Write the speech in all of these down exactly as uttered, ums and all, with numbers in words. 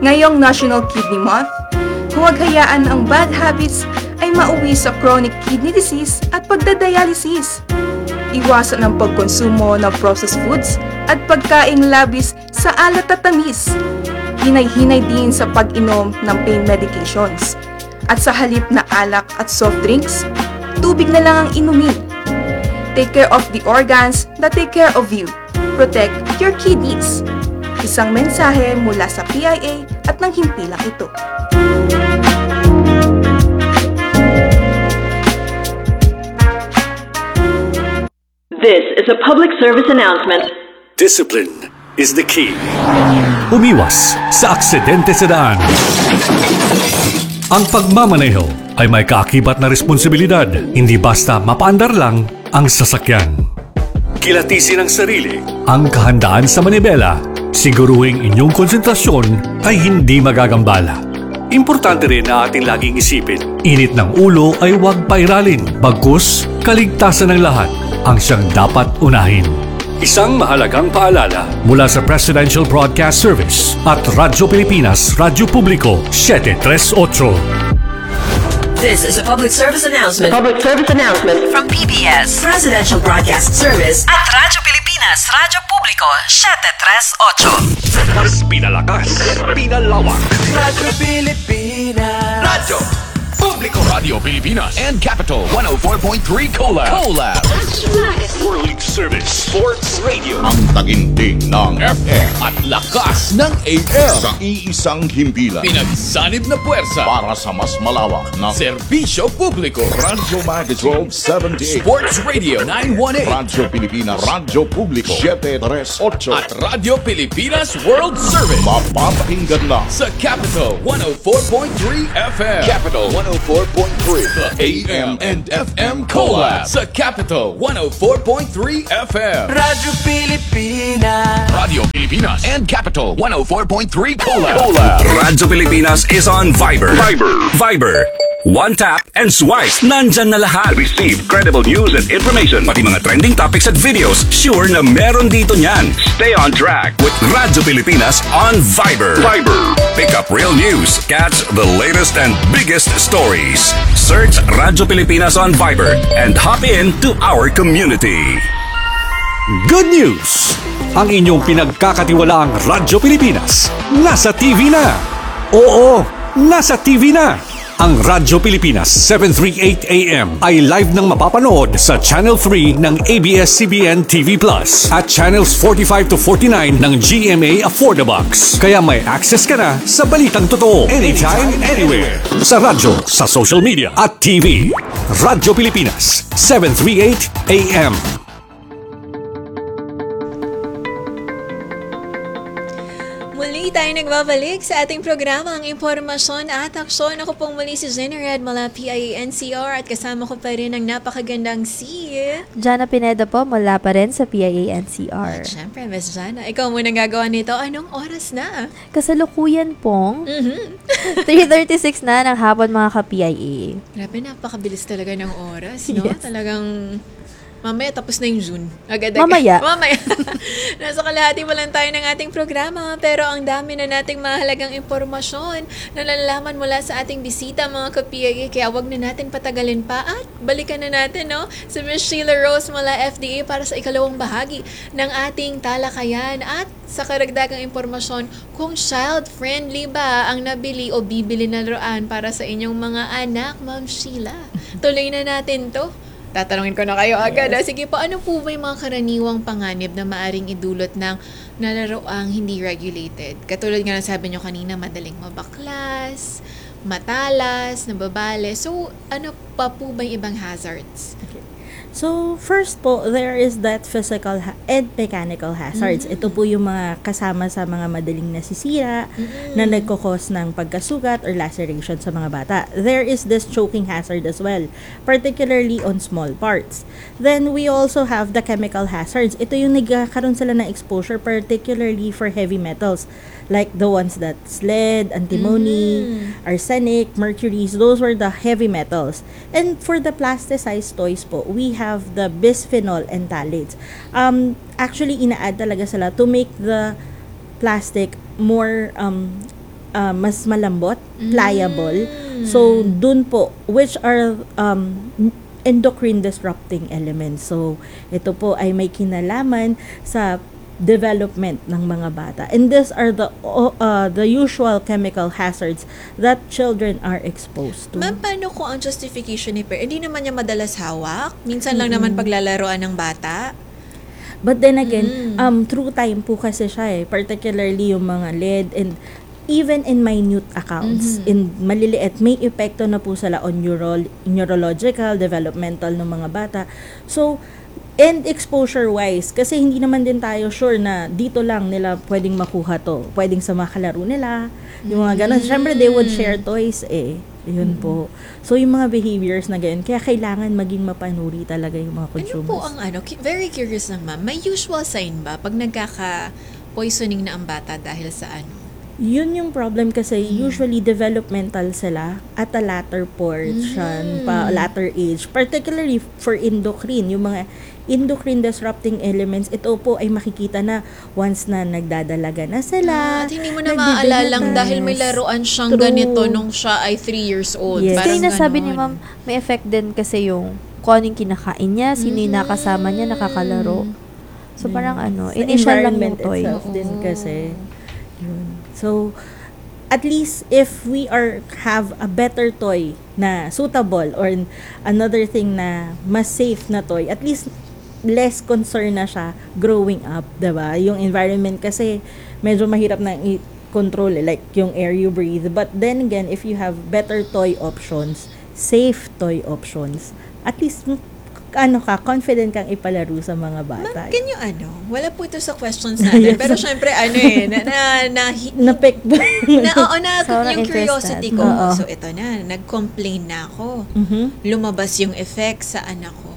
Ngayong National Kidney Month, huwag hayaan ang bad habits ay mauwi sa chronic kidney disease at pagdadialysis. Iwasan ang pagkonsumo ng processed foods at pagkaing labis sa alat at tamis. Hinay-hinay din sa pag-inom ng pain medications. At sa halip na alak at soft drinks, tubig na lang ang inumin. Take care of the organs that take care of you. Protect your kidneys. Isang mensahe mula sa P I A at ng himpilang ito. This is a public service announcement. Discipline is the key. Umiwas sa aksidente sa daan. Ang pagmamaneho ay may kaakibat na responsibilidad, hindi basta mapaandar lang ang sasakyan. Kilatisin ang sarili, ang kahandaan sa manibela, siguruhing inyong konsentrasyon ay hindi magagambala. Importante rin na ating laging isipin, init ng ulo ay huwag pairalin, bagkus kaligtasan ng lahat ang siyang dapat unahin. Isang mahalagang paalala mula sa Presidential Broadcast Service at Radyo Pilipinas, Radyo Publiko seven three eight. This is a public service announcement. Public service announcement From P B S Presidential Broadcast Service at Radyo Pilipinas, Radyo Publiko seven three eight. Mas pinalakas, pinalawak. Radyo Pilipinas. Radyo Publiko, Radio Pilipinas and Capital one oh four point three Collab. Collab. World Service Sports Radio. Ang taginting ng F M at lakas ng A M. sa iisang himpilan Pinagsanib na puwersa. para sa mas malawak na Serbisyo Publiko. Radyo Magazine twelve seventy-eight, Sports Radio nine one eight. Radyo Pilipinas, Radyo Publiko seven three eight. At Radyo Pilipinas World Service. Mapapakinggan na Sa Capital one oh four point three F M. Capital one oh four point three. The A M and F M Collab. Sa Capital one oh four point three F M. Radyo Pilipinas. Radio Pilipinas and Capital one oh four point three Collab. Collab. Radyo Pilipinas is on Viber. Viber. Viber. One tap and swipe. Nandyan na lahat. Receive credible news and information. Pati mga trending topics at videos. Sure na meron dito niyan. Stay on track with Radyo Pilipinas on Viber. Viber. Pick up real news. Catch the latest and biggest stories. Search Radyo Pilipinas on Viber and hop in to our community. Good news! Ang inyong pinagkakatiwalaang Radyo Pilipinas nasa T V na. Oo, nasa T V na. Ang Radyo Pilipinas seven thirty-eight A M ay live nang mapapanood sa Channel three ng A B S C B N T V Plus at Channels forty-five to forty-nine ng G M A Affordabox. Kaya may access ka na sa balitang totoo anytime, anywhere. Sa radyo, sa social media at T V. Radyo Pilipinas seven thirty-eight A M. Muli tayo nagbabalik sa ating programa ang impormasyon at aksyon. Ako pong muli si Zenared mula P I A N C R at kasama ko pa rin ang napakagandang si Jana Pineda po mula pa rin sa P I A N C R. At syempre, Miss Jana, ikaw muna gagawa nito. Anong oras na? Kasalukuyan pong Mhm. three thirty-six na ng hapon mga ka-P I A. Grabe, napakabilis talaga ng oras, no? Yes. Talagang mamaya tapos na yung June. Agad-agad. Mamaya. Mamaya. Nasa kalahati pa lang tayo ng ating programa, pero ang dami na nating mahalagang impormasyon na nalalaman mula sa ating bisita mga ka-P I A, kaya wag na natin patagalin pa at balikan na natin, no? Si Miss Sheila Rose mula F D A para sa ikalawang bahagi ng ating talakayan at sa karagdagang impormasyon kung child-friendly ba ang nabili o bibili na laruan para sa inyong mga anak, Ma'am Sheila. Tuloy na natin to. Tatanungin ko na kayo agad. Yes. Sige po, ano po ba yung mga karaniwang panganib na maaring idulot ng nalaroang hindi regulated? Katulad nga ng sabi nyo kanina, madaling mabaklas, matalas, nababale. So, ano pa po ba yung ibang hazards? Okay. So, first po, there is that physical ha- and mechanical hazards. Mm-hmm. Ito po yung mga kasama sa mga madaling nasisira mm-hmm. na nagkakos ng pagkasugat or laceration sa mga bata. There is this choking hazard as well, particularly on small parts. Then, we also have the chemical hazards. Ito yung nagkakaroon sila ng exposure, particularly for heavy metals, like the ones that's lead, antimony, mm-hmm. arsenic, mercuries. Those were the heavy metals. And for the plasticized toys po, we have the bisphenol and phthalates. Um, actually, ina-add talaga sila to make the plastic more um, uh, mas malambot, pliable. So, dun po, which are um, endocrine disrupting elements. So, ito po ay may kinalaman sa development ng mga bata. And these are the uh, the usual chemical hazards that children are exposed to. Ma'am, paano kung ang justification ni Per? Hindi naman niya madalas hawak? Minsan lang naman paglalaroan ng bata? But then again, um, through time po kasi siya eh, particularly yung mga lead and even in minute accounts, in maliliit, may epekto na po sila on neuro- neurological, developmental ng mga bata. So, and exposure-wise, kasi hindi naman din tayo sure na dito lang nila pwedeng makuha to. Pwedeng sa mga kalaro nila, yung mga ganun. Siyempre, they would share toys eh. Yun po. So, yung mga behaviors na ganyan, kaya kailangan maging mapanuri talaga yung mga consumers. Ano po ang ano? Ki- Very curious lang, ma'am. May usual sign ba pag nagkaka-poisoning na ang bata dahil sa ano? Yun yung problem kasi usually developmental sila at a latter portion, pa latter age. Particularly for endocrine, yung mga endocrine disrupting elements, ito po ay makikita na once na nagdadalaga na sila. At hindi mo na maalalang dahil may laruan siyang True. ganito nung siya ay three years old. Yes. Kaya Parang nasabi ni ganon. ma'am, may effect din kasi yung kung anong kinakain niya, sino yung nakasama niya, nakakalaro. So, parang ano, Sa initial lang yung environment toy. itself din kasi. Yun. So, at least if we are have a better toy na suitable or another thing na mas safe na toy, at least less concern na siya growing up, diba? Yung environment kasi medyo mahirap na i-control, eh, like yung air you breathe. But then again, if you have better toy options, safe toy options, at least ano ka, confident kang ipalaro sa mga bata. Ma'am, can you ano? Wala po ito sa questions natin. Pero syempre, ano eh, na, na, na, Na-pick ba? na, oo, na, Sobrang yung curiosity ko. interested. Oo. So, ito na, nag-complain na ako. Mhm. Lumabas yung effect sa anak ko.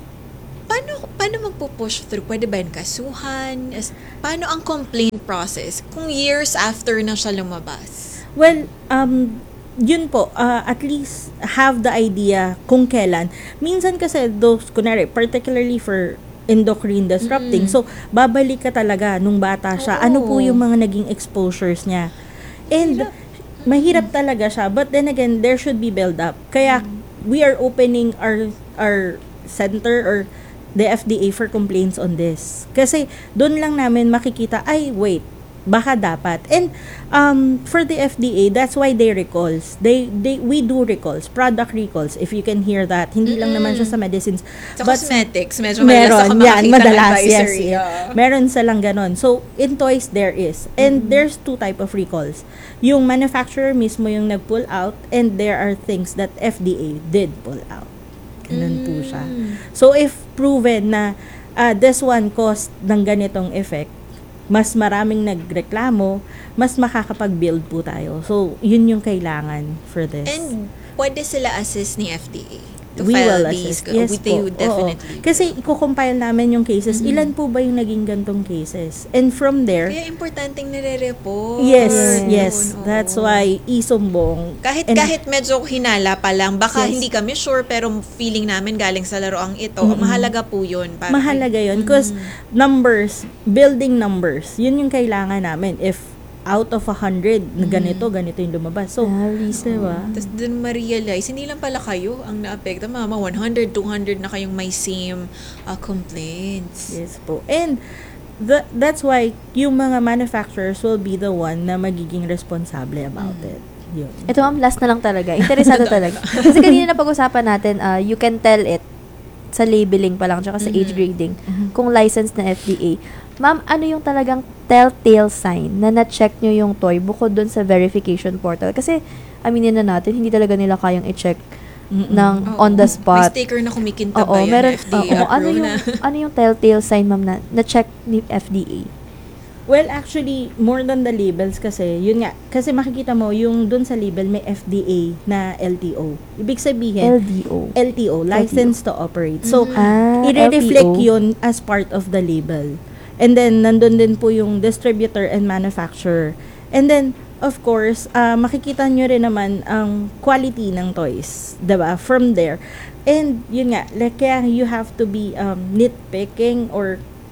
Paano, paano magpo-push through? Pwede ba yung kasuhan? As- Paano ang complaint process kung years after na siya lumabas? Well, um, yun po, uh, at least have the idea kung kailan. Minsan kasi those, kunwari, particularly for endocrine disrupting, so babalik ka talaga nung bata siya. Oo. Ano po yung mga naging exposures niya? And mahirap talaga siya. But then again, there should be build up. Kaya we are opening our our center or the F D A for complaints on this. Kasi doon lang namin makikita, ay wait, baka dapat. And um for the F D A, that's why they recalls. They they we do recalls, product recalls. If you can hear that, hindi lang naman siya sa medicines. Sa cosmetics, medyo meron, madalas ako yan, makakita ng madalas, yes. advisory. Yeah. Meron silang ganon. So, in toys, there is. And there's two type of recalls. Yung manufacturer mismo yung nag-pull out, and there are things that F D A did pull out. Ganun po siya. So, if proven na uh, this one caused ng ganitong effect, mas maraming nagreklamo, mas makakapag-build po tayo. So, yun yung kailangan for this. And pwede sila assist ni F D A to We file will these? assist. Yes They po. would definitely. Oo. Kasi i-compile namin yung cases. Ilan po ba yung naging gantong cases? And from there, Kaya importanteng nire-report. yes, Yun, yes. oo. That's why isumbong. Kahit And- kahit medyo hinala pa lang, baka Yes. hindi kami sure pero feeling namin galing sa laruang ito, mahalaga po 'yun para Mahalaga yun. Because numbers, building numbers, yun yung kailangan namin. If out of a hundred, na ganito, ganito yung lumabas. So, Ah, reason. diba? Tapos dun ma-realize, hindi lang pala kayo ang na-apekto. Mama, one hundred, two hundred na kayong may same uh, complaints. Yes po. And the, that's why yung mga manufacturers will be the one na magiging responsable about it. Yun. Ito ma'am, last na lang talaga. Interesado talaga. Kasi kanina na pag-usapan natin, uh, you can tell it sa labeling pa lang, tsaka sa age grading, kung licensed na F D A. Ma'am, ano yung talagang telltale sign na na-check nyo yung toy bukod dun sa verification portal? Kasi, aminin na natin, hindi talaga nila kayang i-check ng Oo. on the May spot. sticker na kumikinta Oo, ba yan meron, F D A oo, ano approve yung, na? ano yung telltale sign, ma'am, na na-check ni F D A? Well, actually, more than the labels kasi, yun nga, kasi makikita mo, yung dun sa label may F D A na L T O. Ibig sabihin, L D O. L T O, License to Operate. So, Ah, i-reflect L T O. yun as part of the label. And then, nandun din po yung distributor and manufacturer. And then, of course, uh, makikita nyo rin naman ang quality ng toys. Diba? From there. And, yun nga, like, kaya you have to be um, nitpicking or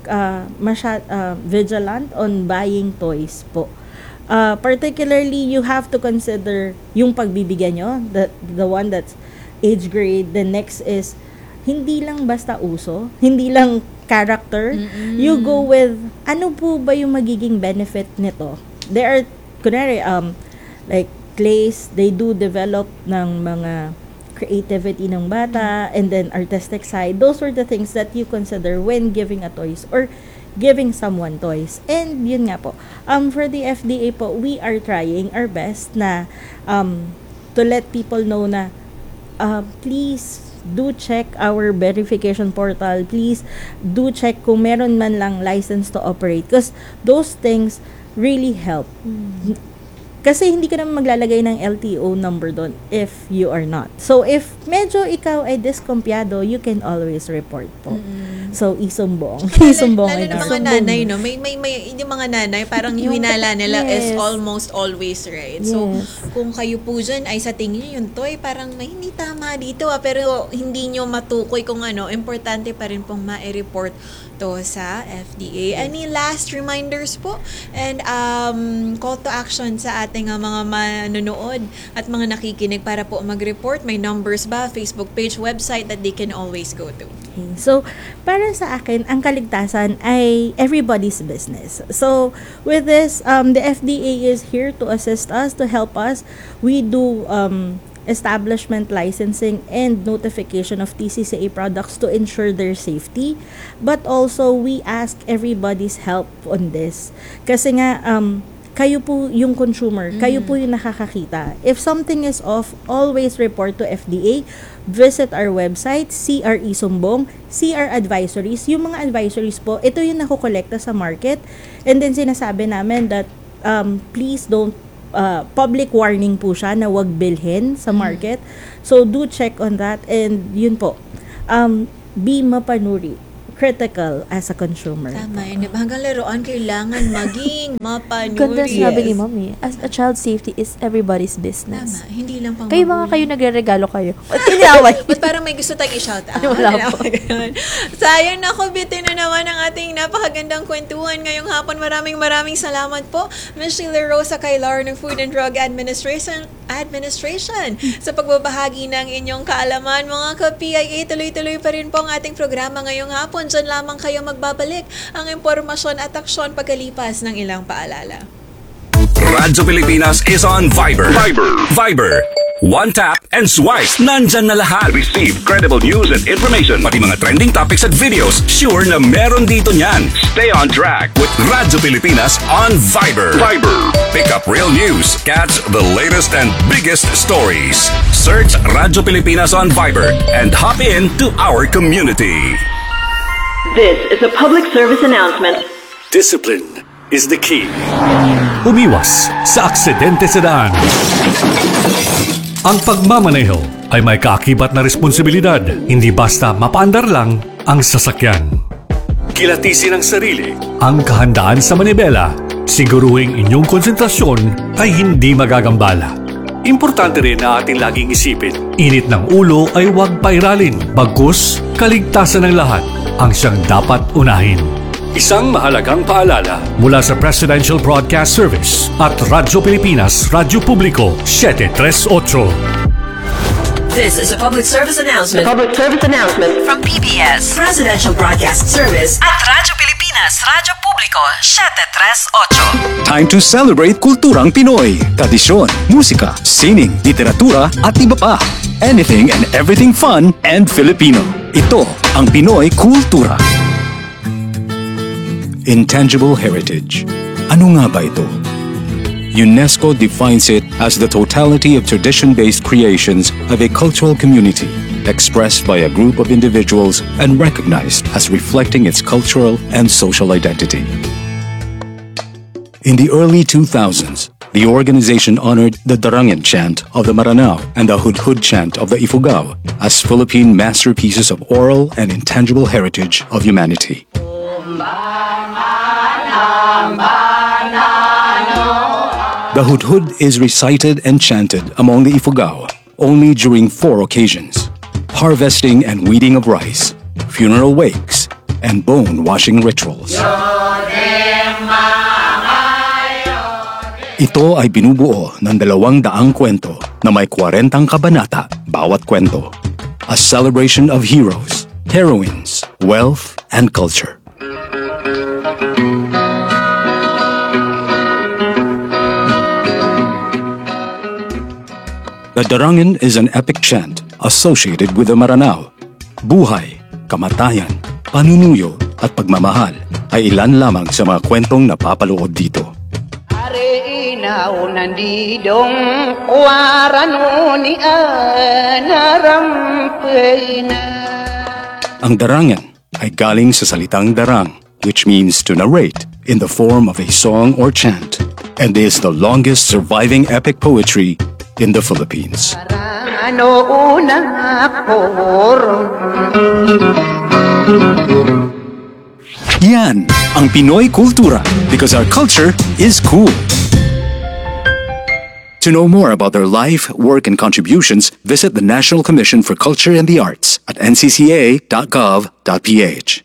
uh, masya, uh, vigilant on buying toys po. Uh, particularly, you have to consider yung pagbibigyan nyo, the, the one that's age grade. The next is, hindi lang basta uso, hindi lang character. Mm-mm. You go with, ano po ba yung magiging benefit nito? There are, kunwari, um, like, clays, they do develop ng mga creativity ng bata, and then artistic side. Those are the things that you consider when giving a toys or giving someone toys. And yun nga po, um, for the F D A po, we are trying our best na um, to let people know na uh, please do check our verification portal. Please do check kung meron man lang license to operate, because those things really help. Mm. Kasi hindi ka naman maglalagay ng L T O number doon if you are not. So, if medyo ikaw ay diskumpiyado, you can always report po. Mm-hmm. So, isumbong. isumbong. Lalo na mga nanay, no? May, may, may, yung mga nanay, parang yung hinala nila yes. is almost always right. Yes. So, kung kayo po dyan ay sa tingin nyo yung toy, parang may hindi tama dito, ah, pero hindi nyo matukoy kung ano, importante pa rin pong ma-report to sa F D A. Any last reminders po? And um, call to action sa ating uh, mga manonood at mga nakikinig para po mag-report? May numbers ba? Facebook page, website that they can always go to? Okay. So, para sa akin, ang kaligtasan ay everybody's business. So, with this, um, the F D A is here to assist us, to help us. We do um, establishment licensing and notification of T C C A products to ensure their safety. But also, we ask everybody's help on this. Kasi nga, um, kayo po yung consumer, mm-hmm. kayo po yung nakakakita. If something is off, always report to F D A. Visit our website, C R E Sumbong, C R Advisories. Yung mga advisories po, ito yung nakukolekta sa market. And then sinasabi namin that um, please don't Uh, public warning po siya na wag bilhin sa market. So, do check on that. And yun po, um, be mapanuri, critical as a consumer. Tama yun. Hanggang laruan, kailangan maging mapanuri. Ganda sinabi ni Mami. As a child, safety is everybody's business. Tama. Hindi lang pang Kayo mga kayo nagre-regalo kayo. Ba't iniaway? Ba't parang may gusto tayong i-shout out? Ay, wala po. Sayang na ko, bitin na naman ang ating napakagandang kwentuhan ngayong hapon. Maraming maraming salamat po, Miz Sheila Rosa Kailar ng Food and Drug Administration Administration sa pagbabahagi ng inyong kaalaman. Mga ka-P I A, tuloy-tuloy pa rin po ang ating programa ngayong hapon. Diyan lamang kayo magbabalik ang impormasyon at aksyon pagkalipas ng ilang paalala. Radyo Pilipinas is on Viber. Viber. Viber. One tap and swipe. Nandyan na lahat. Receive credible news and information. Pati mga trending topics at videos. Sure na meron dito niyan. Stay on track with Radyo Pilipinas on Viber. Viber. Pick up real news. Catch the latest and biggest stories. Search Radyo Pilipinas on Viber and hop in to our community. This is a public service announcement. Discipline is the key. Umiwas sa aksidente sa daan. Ang pagmamaneho ay may kaakibat na responsibilidad. Hindi basta mapaandar lang ang sasakyan. Kilatisin ang sarili, ang kahandaan sa manibela. Siguruhing inyong konsentrasyon ay hindi magagambala. Importante rin na ating laging isipin, init ng ulo ay huwag pairalin. Bagkus, kaligtasan ng lahat ang siyang dapat unahin. Isang mahalagang paalala mula sa Presidential Broadcast Service at Radyo Pilipinas, Radyo Publiko, seven three eight. This is a public service announcement. Public service announcement From P B S Presidential Broadcast Service at Radyo Pilipinas, Radyo Publiko, seven three eight. Time to celebrate kulturang Pinoy. Tradisyon, musika, sining, literatura at iba pa. Anything and everything fun and Filipino. Ito ang Pinoy Kultura. Intangible heritage. Ano nga ba ito? UNESCO defines it as the totality of tradition-based creations of a cultural community, expressed by a group of individuals and recognized as reflecting its cultural and social identity. In the early two thousands, the organization honored the Darangan chant of the Maranao and the Hudhud chant of the Ifugao as Philippine masterpieces of oral and intangible heritage of humanity. The Hudhud is recited and chanted among the Ifugao only during four occasions: harvesting and weeding of rice, funeral wakes, and bone-washing rituals. Ito ay binubuo ng dalawang daang kwento na may kwarentang kabanata bawat kwento. A celebration of heroes, heroines, wealth, and culture. The Darangan is an epic chant associated with the Maranao. Buhay, kamatayan, panunuyo at pagmamahal ay ilan lamang sa mga kwentong napapaloob dito. Ang darangan ay galing sa salitang darang, which means to narrate in the form of a song or chant, and is the longest surviving epic poetry in the Philippines. Yan ang Pinoy kultura, because our culture is cool. To know more about their life, work, and contributions, visit the National Commission for Culture and the Arts at n c c a dot gov dot p h.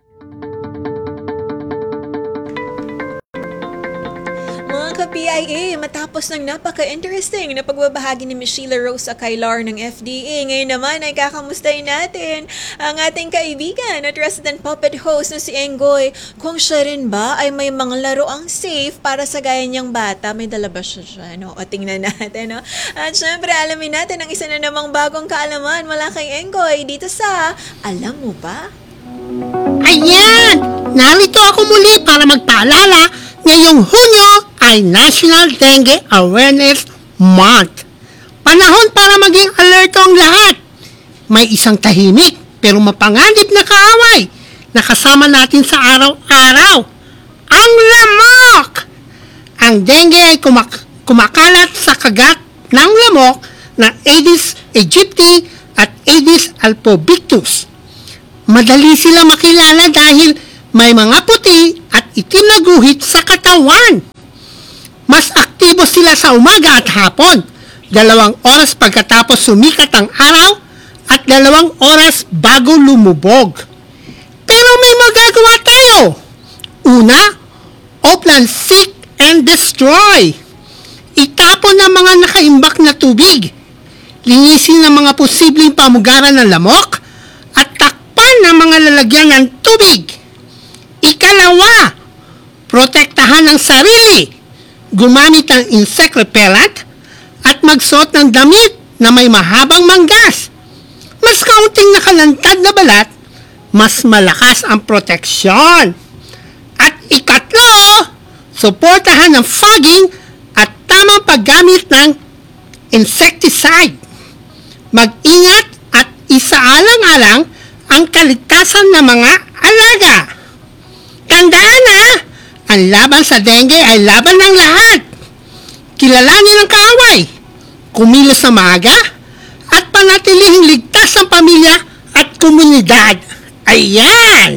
P I A, matapos ng napaka-interesting na pagbabahagi ni Miss Sheila Rose Akailar ng F D A, ngayon naman ay kakamustahin natin ang ating kaibigan at resident puppet host na si Enggoy. Kung siya rin ba ay may mga laruang safe para sa gaya niyang bata, may dala ba siya dyan? O, o tingnan natin. No? At syempre, alamin natin ang isa na namang bagong kaalaman mula kay Enggoy dito sa Alam Mo Ba? Ayan! Narito ako muli para magpaalala ngayong Hunyo ay National Dengue Awareness Month. Panahon para maging alerto ang lahat. May isang tahimik pero mapanganib na kaaway na kasama natin sa araw-araw. Ang lamok! Ang dengue ay kumak- kumakalat sa kagat ng lamok na Aedes aegypti at Aedes albopictus. Madali sila makilala dahil may mga puti at itim na guhit sa katawan. Mas aktibo sila sa umaga at hapon, dalawang oras pagkatapos sumikat ang araw at dalawang oras bago lumubog. Pero may magagawa tayo. Una, Oplan seek and destroy. Itapon ang mga nakaimbak na tubig. Linisin ang mga posibleng pamugaran ng lamok at takpan ang mga lalagyan ng tubig. Ikalawa, protektahan ang sarili. Gumamit ng insect repellent at magsuot ng damit na may mahabang manggas. Mas kaunting nakalantad na balat, mas malakas ang proteksyon. At ikatlo, suportahan ng fogging at tamang paggamit ng insecticide. Mag-ingat at isaalang-alang ang kaligtasan ng mga alaga. Tandaan na, ang laban sa dengue ay laban ng lahat. Kilalanin ang kaaway, kumilos na maaga, at panatilihing ligtas ang pamilya at komunidad. Ayan!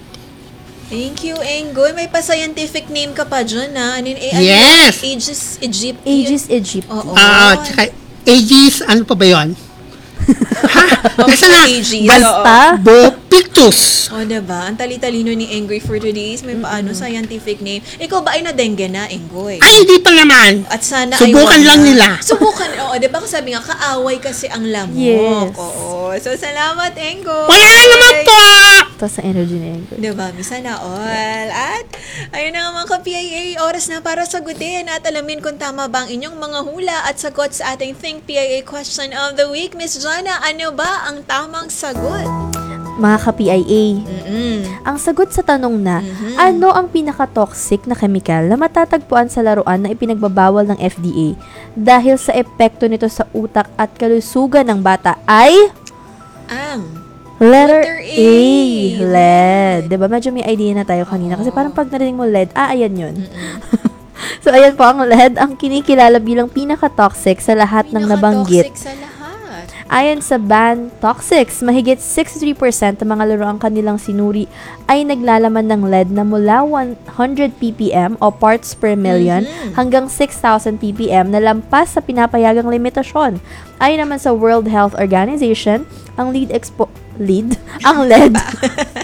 Thank you, Enggoy. May pa-scientific name ka pa dyan, ha? Ano yun? Eh, Yes. Ano? Aegis aegypti. Aegis aegypti. Oo. Ah, tsaka Aegis, ano pa ba yun? Ha? Nasaan na? Aegis. Basta, Albopictus. O, diba? Ang tali-talino ni Enggoy for today's may paano scientific name. Ikaw ba ay na-dengue na, Enggoy? Ay, hindi pa naman. At sana Subukan ay wala. lang nila. Subukan, oo. Diba sabi nga, kaaway kasi ang lamok. Yes. Oo. So, salamat, Enggoy. Wala naman po! tapos sa energy na yun. Diba? Misa na all. At, ayun na nga mga ka-P I A, oras na para sagutin at alamin kung tama ba ang inyong mga hula at sagot sa ating Think P I A question of the week. Miss Jonna, ano ba ang tamang sagot? Mga ka-P I A, Mm-mm. ang sagot sa tanong na, Mhm. ano ang pinaka-toxic na chemical na matatagpuan sa laruan na ipinagbabawal ng F D A dahil sa epekto nito sa utak at kalusugan ng bata ay Ang letter Letter A, A. lead. Diba? Medyo may idea na tayo kanina kasi parang pag narinig mo lead, ah, ayan yun. So, ayan po, ang lead ang kinikilala bilang pinaka-toxic sa lahat ng nabanggit. pinaka-toxic sa lahat. Ayon sa Ban Toxics, mahigit sixty-three percent ng mga laruang kanilang sinuri ay naglalaman ng lead na mula one hundred p p m o parts per million Mhm. hanggang six thousand p p m na lampas sa pinapayagang limitasyon. Ayon naman sa World Health Organization, ang lead expo lead ang lead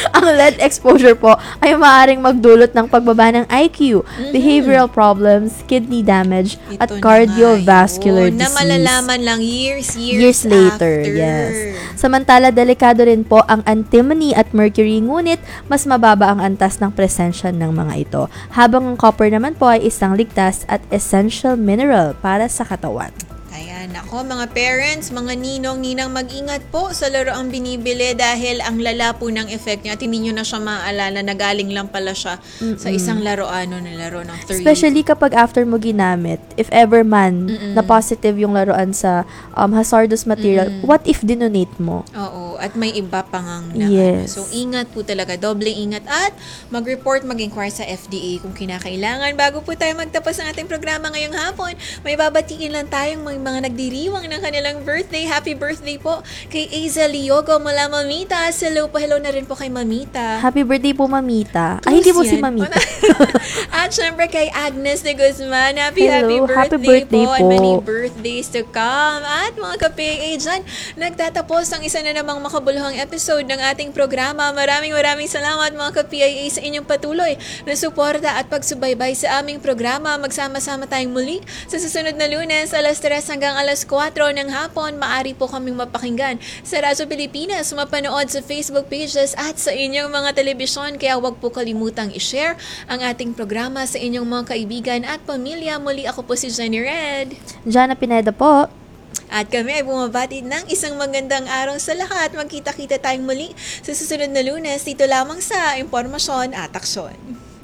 Ang lead exposure po ay maaaring magdulot ng pagbaba ng I Q, behavioral problems, kidney damage, at Ito na cardiovascular nga yun, na disease. malalaman lang years, years, Years later, after. yes. Samantala, delikado rin po ang antimony at mercury, ngunit mas mababa ang antas ng presensya ng mga ito. Habang ang copper naman po ay isang ligtas at essential mineral para sa katawan. Ayan, ako mga parents, mga ninong, ninang, mag-ingat po sa laro ang binibili dahil ang lala po ng effect niya at hindi nyo na siya maaalala na galing lang pala siya Mm-mm. sa isang laro ano na laro ng three. Especially kapag after mo ginamit, if ever man Mm-mm. na positive yung laruan sa um, hazardous material, Mm-mm. what if dinonate mo? Oo, at may iba pa ngang na Yes. ano. So, ingat po talaga. Doble ingat at mag-report, mag-inquire sa F D A kung kinakailangan. Bago po tayo magtapos ng ating programa ngayong hapon, may babatiin lang tayong mga, mga nagdiriwang ng kanilang birthday. Happy birthday po kay Aza Liogo mula Mamita. Hello po, hello na rin po kay Mamita. Happy birthday po, Mamita. Ay, hindi po si yan. Mamita. At syempre kay Agnes de Guzman, happy Hello, happy birthday, happy birthday po, po. and many birthdays to come. At mga ka-P A A dyan, nagtatapos ang isa na namang makabuluhang episode ng ating programa. Maraming maraming salamat mga ka-P A A sa inyong patuloy na suporta at pagsubaybay sa aming programa. Magsama-sama tayong muli sa susunod na Lunes, alas tres hanggang alas kwatro ng hapon. Maari po kaming mapakinggan sa Radyo Pilipinas, mapanood sa Facebook pages at sa inyong mga telebisyon. Kaya huwag po kalimutang i-share ang ating programa sa inyong mga kaibigan at pamilya. Muli ako po si Jenny Red. Jana Pineda po. At kami ay bumabati ng isang magandang araw sa lahat. Magkita-kita tayong muli sa susunod na Lunes dito lamang sa Impormasyon at Aksyon.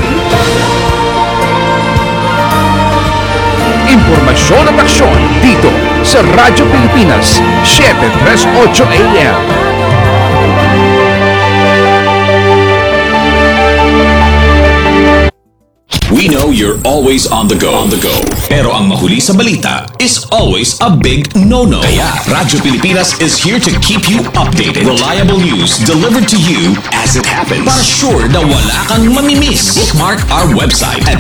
Impormasyon at aksyon dito sa Radyo Pilipinas, seven thirty-eight A M. We know you're always on the go. On the go. Pero ang mahuli sa balita is always a big no-no. Kaya Radyo Pilipinas is here to keep you updated. Reliable news delivered to you as it happens. Para sure na wala kang mamimiss. Bookmark our website at